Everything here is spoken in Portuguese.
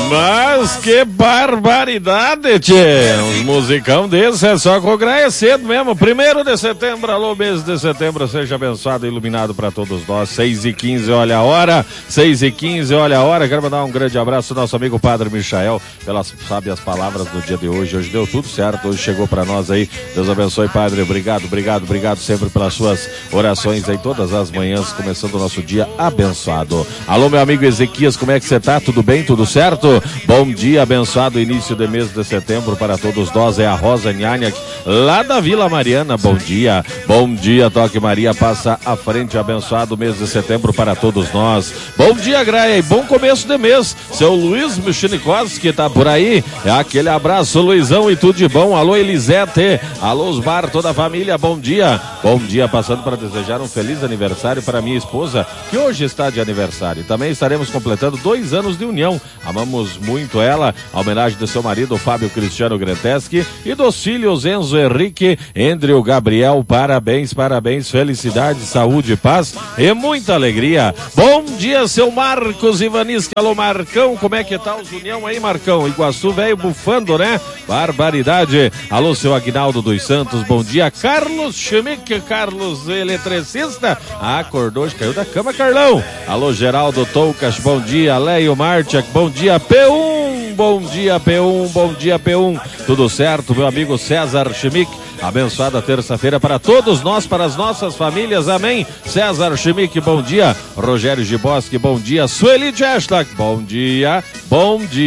Mas que barbaridade, tchê. Uns musicão desse é só cobrar é cedo mesmo. 1º de setembro, alô, mês de setembro, seja abençoado e iluminado para todos nós. 6h15, olha a hora. 6h15, olha a hora. Quero mandar um grande abraço ao nosso amigo Padre Michael pelas sábias palavras do dia de hoje. Hoje deu tudo certo, hoje chegou para nós aí. Deus abençoe, Padre. Obrigado sempre pelas suas orações aí todas as manhãs, começando o nosso dia abençoado. Alô, meu amigo Ezequias, como é que você tá? Tudo bem? Tudo certo? Bom dia, abençoado início de mês de setembro para todos nós. É a Rosa Nhanhac, lá da Vila Mariana. Bom dia, Toque Maria, passa à frente, abençoado mês de setembro para todos nós. Bom dia, Graia, e bom começo de mês. Seu Luiz Michnikowski tá por aí. É aquele abraço, Luizão, e tudo de bom. Alô, Elisete, alô, Osmar, toda a família, bom dia, passando para desejar um feliz aniversário para minha esposa, que hoje está de aniversário. Também estaremos completando 2 anos de união. Amamos muito ela, a homenagem do seu marido, Fábio Cristiano Greteschi, e dos filhos Enzo Henrique, Andrew Gabriel. Parabéns, felicidade, saúde, paz e muita alegria. Bom dia, seu Marcos Ivanisca. Alô, Marcão, como é que tá os união aí, Marcão? Iguaçu velho bufando, né? Barbaridade. Alô, seu Aguinaldo dos Santos, bom dia. Carlos Schmick, Carlos eletricista. Acordou, hoje caiu da cama, Carlão. Alô, Geraldo Toucas, bom dia. Leio Martiak, bom dia. P1, bom dia, P1. Tudo certo, meu amigo César Schmick. Abençoada terça-feira para todos nós, para as nossas famílias, amém. César Schmick, bom dia. Rogério Giboski, bom dia. Sueli Chestak, bom dia.